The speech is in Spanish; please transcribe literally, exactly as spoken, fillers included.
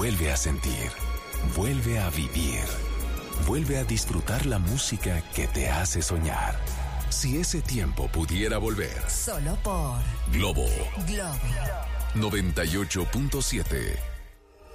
Vuelve a sentir, vuelve a vivir, vuelve a disfrutar la música que te hace soñar. Si ese tiempo pudiera volver. Solo por Globo Globo noventa y ocho punto siete.